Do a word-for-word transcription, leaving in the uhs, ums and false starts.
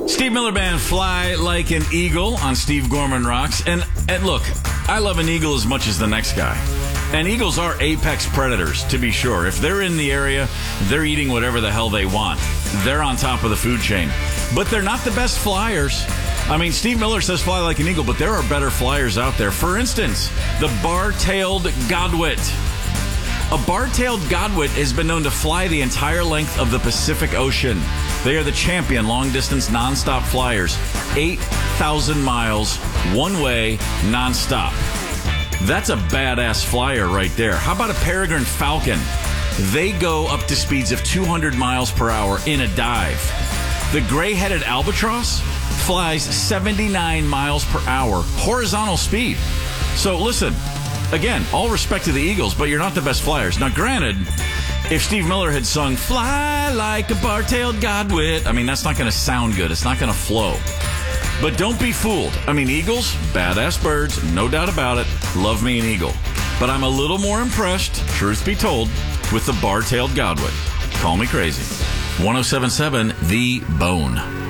Steve Miller Band, Fly Like an Eagle on Steve Gorman Rocks. And, and look, I love an eagle as much as the next guy. And eagles are apex predators, to be sure. If they're in the area, they're eating whatever the hell they want. They're on top of the food chain. But they're not the best flyers. I mean, Steve Miller says fly like an eagle, but there are better flyers out there. For instance, the bar-tailed godwit. A bar-tailed godwit has been known to fly the entire length of the Pacific Ocean. They are the champion long-distance nonstop flyers. eight thousand miles, one way, nonstop. That's a badass flyer right there. How about a peregrine falcon? They go up to speeds of two hundred miles per hour in a dive. The gray-headed albatross flies seventy-nine miles per hour, horizontal speed. So listen, again, all respect to the eagles, but you're not the best flyers. Now, granted, if Steve Miller had sung Fly Like a Bar-Tailed Godwit, I mean, that's not going to sound good. It's not going to flow. But don't be fooled. I mean, eagles, badass birds, no doubt about it. Love me an eagle. But I'm a little more impressed, truth be told, with the bar-tailed godwit. Call me crazy. one oh seven point seven The Bone.